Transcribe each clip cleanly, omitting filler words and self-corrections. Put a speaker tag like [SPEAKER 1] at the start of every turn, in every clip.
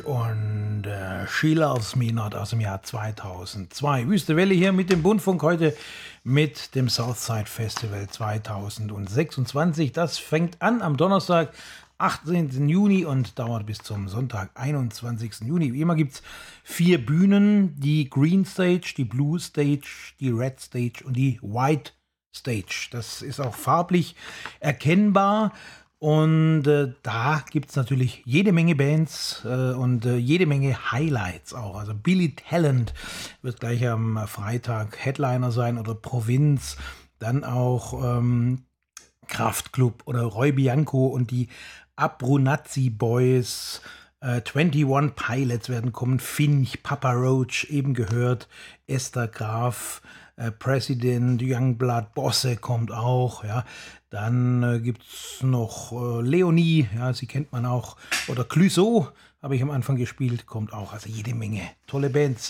[SPEAKER 1] und She Loves Me Not aus dem Jahr 2002. Wüste Welle hier mit dem Bundfunk heute mit dem Southside Festival 2026. Das fängt an am Donnerstag, 18. Juni und dauert bis zum Sonntag, 21. Juni. Wie immer gibt es 4 Bühnen, die Green Stage, die Blue Stage, die Red Stage und die White Stage. Das ist auch farblich erkennbar. Und da gibt es natürlich jede Menge Bands und jede Menge Highlights auch. Also Billy Talent wird gleich am Freitag Headliner sein oder Provinz. Dann auch Kraftklub oder Roy Bianco und die Abrunazzi Boys. 21 Pilots werden kommen. Finch, Papa Roach, eben gehört. Esther Graf, President, Youngblood, Bosse kommt auch. Ja. Dann gibt es noch Leonie, ja, sie kennt man auch. Oder Clouseau, habe ich am Anfang gespielt, kommt auch. Also jede Menge tolle Bands.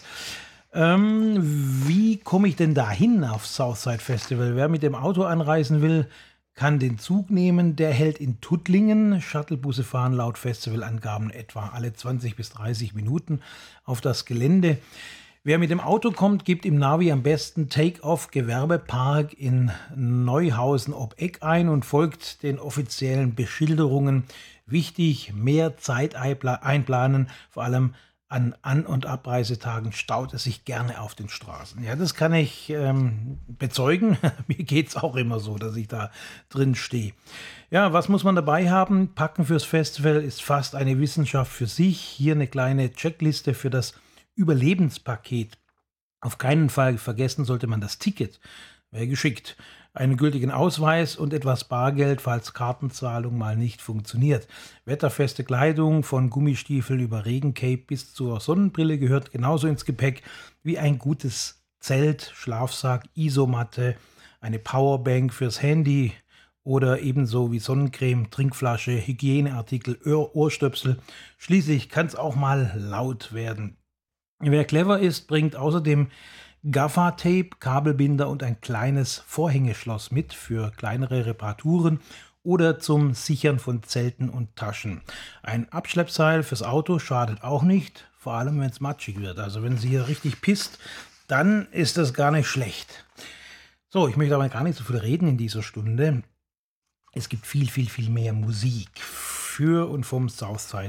[SPEAKER 1] Wie komme ich denn da hin auf Southside Festival? Wer mit dem Auto anreisen will, kann den Zug nehmen. Der hält in Tuttlingen. Shuttlebusse fahren laut Festivalangaben etwa alle 20 bis 30 Minuten auf das Gelände. Wer mit dem Auto kommt, gibt im Navi am besten Take-Off Gewerbepark in Neuhausen ob Eck ein und folgt den offiziellen Beschilderungen. Wichtig, mehr Zeit einplanen, vor allem an An- und Abreisetagen staut es sich gerne auf den Straßen. Ja, das kann ich bezeugen. Mir geht es auch immer so, dass ich da drin stehe. Ja, was muss man dabei haben? Packen fürs Festival ist fast eine Wissenschaft für sich. Hier eine kleine Checkliste für das Überlebenspaket. Auf keinen Fall vergessen sollte man das Ticket. Wäre geschickt. Einen gültigen Ausweis und etwas Bargeld, falls Kartenzahlung mal nicht funktioniert. Wetterfeste Kleidung von Gummistiefeln über Regencape bis zur Sonnenbrille gehört genauso ins Gepäck wie ein gutes Zelt, Schlafsack, Isomatte, eine Powerbank fürs Handy oder ebenso wie Sonnencreme, Trinkflasche, Hygieneartikel, Ohrstöpsel. Schließlich kann es auch mal laut werden. Wer clever ist, bringt außerdem Gaffer-Tape, Kabelbinder und ein kleines Vorhängeschloss mit für kleinere Reparaturen oder zum Sichern von Zelten und Taschen. Ein Abschleppseil fürs Auto schadet auch nicht, vor allem wenn es matschig wird. Also wenn es hier richtig pisst, dann ist das gar nicht schlecht. So, ich möchte aber gar nicht so viel reden in dieser Stunde. Es gibt viel, viel, viel mehr Musik für und vom Southside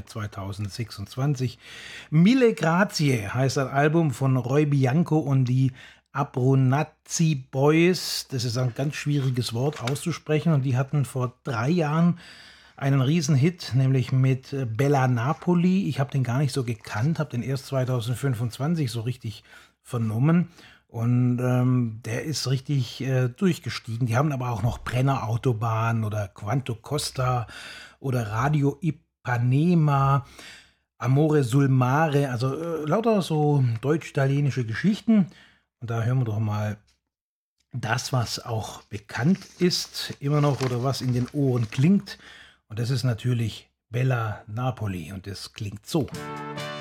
[SPEAKER 1] 2026. Mille Grazie heißt ein Album von Roy Bianco und die Abrunazzi Boys. Das ist ein ganz schwieriges Wort auszusprechen und die hatten vor 3 Jahren einen Riesenhit, nämlich mit Bella Napoli. Ich habe den gar nicht so gekannt, habe den erst 2025 so richtig vernommen. Und der ist richtig durchgestiegen. Die haben aber auch noch Brenner Autobahn oder Quanto Costa oder Radio Ipanema, Amore sul Mare, also lauter so deutsch-italienische Geschichten. Und da hören wir doch mal das, was auch bekannt ist, immer noch oder was in den Ohren klingt. Und das ist natürlich Bella Napoli und das klingt so.